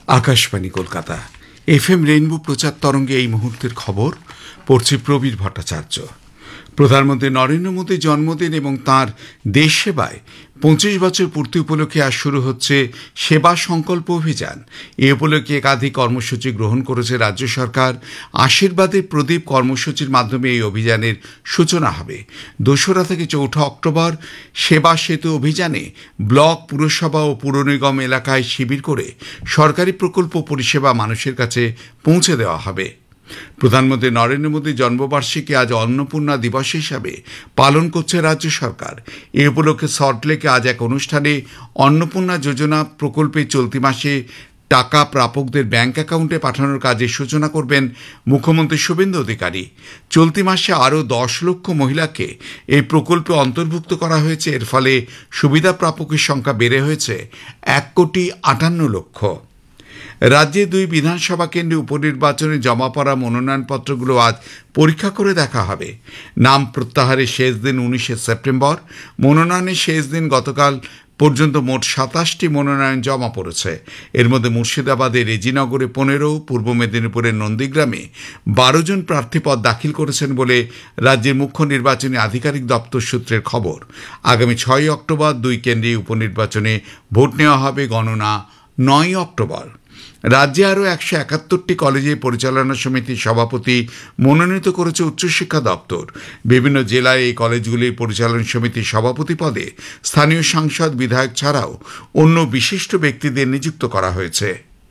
Akashvani Kolkata FM rainbow প্রচার তরঙ্গে এই মুহূর্তের খবর পড়ছে প্রবীর ভট্টাচার্য। প্রধানমন্ত্রী নরেন্দ্র মোদীর জন্মদিন এবং তাঁর দেশ সেবায় 25 বছর পূর্তি উপলক্ষে আজ শুরু হচ্ছে সেবা সংকল্প অভিযান। এ উপলক্ষে একাধিক কর্মসূচি গ্রহণ করেছে রাজ্য সরকার। আশীর্বাদের প্রদীপ কর্মসূচির মাধ্যমে এই অভিযানের সূচনা হবে। 2রা থেকে 4 অক্টোবর সেবা সেতু অভিযানে ব্লক, পুরসভা ও পুর নিগম এলাকায় শিবির করে সরকারি প্রকল্প পরিষেবা মানুষের কাছে পৌঁছে দেওয়া হবে। প্রধানমন্ত্রী নরেন্দ্র মোদীর জন্মবার্ষিকী আজ অন্নপূর্ণা দিবস হিসাবে পালন করছে রাজ্য সরকার। এ উপলক্ষে সল্টলেকে আজ এক অনুষ্ঠানে অন্নপূর্ণা যোজনা প্রকল্পে চলতি মাসে টাকা প্রাপকদের ব্যাংক অ্যাকাউন্টে পাঠানোর কাজের সূচনা করবেন মুখ্যমন্ত্রী শুভেন্দু অধিকারী। চলতি মাসে আরও 10 লক্ষ মহিলাকে এই প্রকল্পে অন্তর্ভুক্ত করা হয়েছে। এর ফলে সুবিধা প্রাপকের সংখ্যা বেড়ে হয়েছে 1,58,00,000। রাজ্যে 2 বিধানসভা কেন্দ্রে উপনির্বাচনে জমা পড়া মনোনয়নপত্রগুলো আজ পরীক্ষা করে দেখা হবে। নাম প্রত্যাহারের শেষ দিন 19 সেপ্টেম্বর। মনোনয়নের শেষ দিন গতকাল পর্যন্ত মোট 27টি মনোনয়ন জমা পড়েছে। এর মধ্যে মুর্শিদাবাদের রেজিনগরে 15, পূর্ব মেদিনীপুরের নন্দীগ্রামে 12 জন প্রার্থীপদ দাখিল করেছেন বলে রাজ্যের মুখ্য নির্বাচনী আধিকারিক দপ্তর সূত্রের খবর। আগামী 6 অক্টোবর 2 কেন্দ্রে উপনির্বাচনে ভোট নেওয়া হবে। গণনা 9 অক্টোবর। রাজ্যে আরও 171টি কলেজে পরিচালনা সমিতির সভাপতি মনোনীত করেছে উচ্চশিক্ষা দপ্তর। বিভিন্ন জেলায় এই কলেজগুলির পরিচালনা সমিতির সভাপতি পদে স্থানীয় সাংসদ, বিধায়ক ছাড়াও অন্য বিশিষ্ট ব্যক্তিদের নিযুক্ত করা হয়েছে।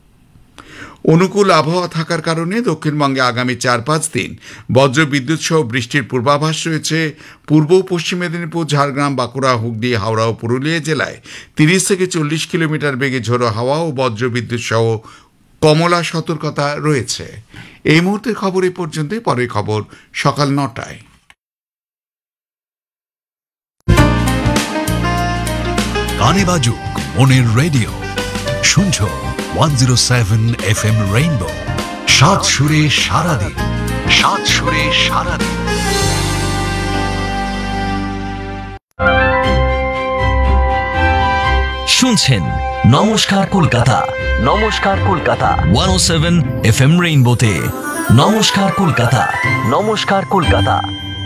অনুকূল আবহাওয়া থাকার কারণে দক্ষিণবঙ্গে আগামী 4-5 দিন বজ্রবিদ্যুৎ সহ বৃষ্টির পূর্বাভাস রয়েছে। পূর্ব ও পশ্চিম মেদিনীপুর, ঝাড়গ্রাম, বাঁকুড়া, হুগলি, হাওড়া ও পুরুলিয়া জেলায় 30 থেকে 40 কিলোমিটার বেগে ঝোড়ো হাওয়া ও বজ্রবিদ্যুৎ সহ কমলা সতর্কতা রয়েছে। এই মুহূর্তের খবর এ পর্যন্তই। পরের খবর সকাল 9টায়। গানে বাজুক মনের রেডিও, শুনছো 107 FM রেইনবো। 7 সুরে সারাদিন, 7 সুরে সারাদিন। শুনছেন নমস্কার কলকাতা, নমস্কার কলকাতা 107 FM রেইনবোতে। নমস্কার কলকাতা, নমস্কার Kolkata.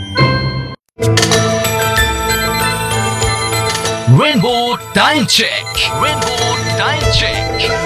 Rainbow time check, rainbow time check.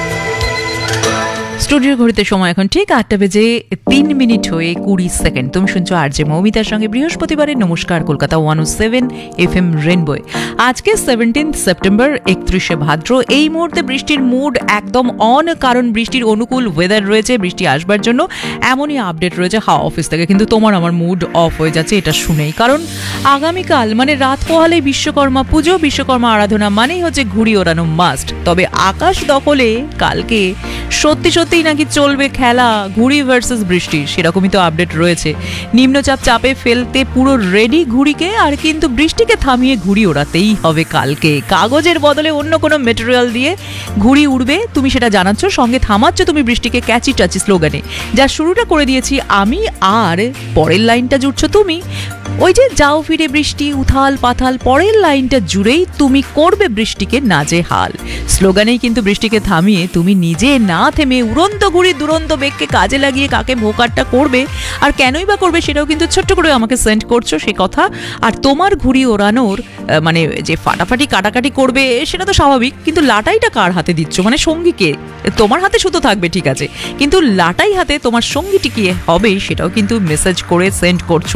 স্টুডিওর ঘড়িতে সময় এখন ঠিক 8টা বেজে 3 মিনিট হয়ে 20 সেকেন্ড। তুমি শুনছো আরজে মৌমিতার সঙ্গে বৃহস্পতিবারের নমস্কার কলকাতা 107 FM রেইনবো। আজকে 17 সেপ্টেম্বর, 31 ভাদ্র। এই মুহূর্তে বৃষ্টির মুড একদম অন, কারণ বৃষ্টির অনুকূল ওয়েদার রয়েছে, বৃষ্টি আসবার জন্য এমনই আপডেট রয়েছে হাওয়া অফিস থেকে। কিন্তু তোমার আমার মুড অফ হয়ে যাচ্ছে এটা শুনেই, কারণ আগামীকাল মানে রাত পোহালে বিশ্বকর্মা পুজো। বিশ্বকর্মা আরাধনা মানেই হচ্ছে ঘুড়ি ওড়ানো মাস্ট। তবে আকাশ দখলে কালকে সত্যি সত্যি নাকি চলবে খেলা ঘুড়ি ভার্সেস বৃষ্টি, সেরকমই তো আপডেট রয়েছে। নিম্নচাপ চাপে ফেলতে পুরো রেডি ঘুড়িকে, আর কিন্তু বৃষ্টিকে থামিয়ে ঘুড়ি ওড়াতেই হবে কালকে। কাগজের বদলে অন্য কোনো মেটেরিয়াল দিয়ে ঘুড়ি উড়বে, তুমি সেটা জানাচ্ছ, সঙ্গে থামাচ্ছ তুমি বৃষ্টিকে ক্যাচি টাচি স্লোগানে। যার শুরুটা করে দিয়েছি আমি, আর পরের লাইনটা জুড়ছ তুমি। ওই যে যাও ফিরে বৃষ্টি উথাল পাথাল, পরের লাইনটা জুড়েই তুমি করবে বৃষ্টিকে নাজেহাল। স্লোগানেই কিন্তু বৃষ্টিকে থামিয়ে তুমি নিজে না থেমে উড়ন্ত ঘুড়ি দুরন্ত বেগকে কাজে লাগিয়ে কাকে ভোকারটা করবে, আর কেনই বা করবে সেটাও কিন্তু ছোট্ট করে আমাকে সেন্ড করছো সে কথা। আর তোমার ঘুড়ি ওড়ানোর মানে যে ফাটাফাটি কাটাকাটি করবে সেটা তো স্বাভাবিক, কিন্তু লাটাইটা কার হাতে দিচ্ছ, মানে সঙ্গীকে? তোমার হাতে শুধু থাকবে ঠিক আছে, কিন্তু লাটাই হাতে তোমার সঙ্গীটি কি হবে সেটাও কিন্তু মেসেজ করে সেন্ড করছো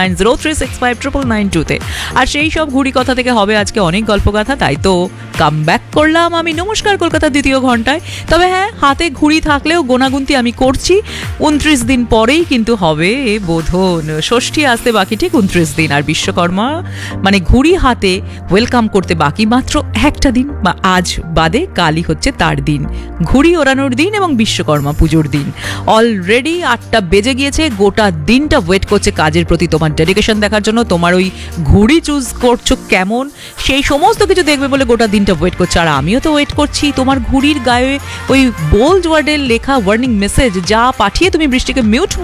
9903659992 তে। আর সেই সব ঘুড়ি কথা থেকে হবে আজকে অনেক গল্পগাথা, তাই তো কাম ব্যাক করলাম আমি নমস্কার কলকাতা দ্বিতীয় ঘন্টায়। তবে হ্যাঁ, হাতে ঘুড়ি থাকলেও গোনাগুনতি আমি করছি। 29 দিন পরেই কিন্তু হবে বোধন, ষষ্ঠী আসতে বাকি ঠিক 29 দিন। আর বিশ্বকর্মা মানে ঘুড়ি হাতে ওয়েলকাম করতে বাকি মাত্র একটা দিন, বা আজ বাদে কালই হচ্ছে তার দিন, ঘুড়ি ওড়ানোর দিন এবং বিশ্বকর্মা পুজোর দিন। অলরেডি 8টা বেজে গিয়েছে, গোটা দিনটা ওয়েট করছে কাজের প্রতি তোমার ডেডিকেশন দেখার জন্য। তোমার ওই ঘুড়ি চুজ করছো কেমন সেই সমস্ত কিছু দেখবে বলে গোটা দিনটা ওয়েট করছে। আর আমিও তো ওয়েট করছি তোমার ঘুড়ির গায়ে ওই বোল্ড ওয়ার্ডের লেখা ওয়ার্নিং মেসেজ যা পাঠিয়ে তুমি বৃষ্টিকে মিউট